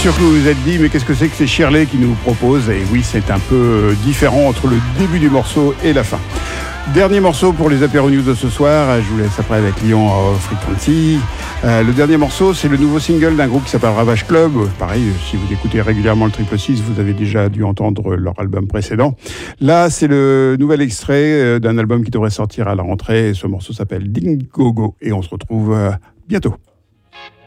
sûr que vous vous êtes dit, mais qu'est-ce que c'est Shirley qui nous propose? Et oui, c'est un peu différent entre le début du morceau et la fin. Dernier morceau pour les apéro news de ce soir. Je vous laisse après avec Lyon Frequency. Le dernier morceau, c'est le nouveau single d'un groupe qui s'appelle Ravage Club. Pareil, si vous écoutez régulièrement le 666, vous avez déjà dû entendre leur album précédent. Là, c'est le nouvel extrait d'un album qui devrait sortir à la rentrée. Ce morceau s'appelle Ding Go Go. Et on se retrouve bientôt.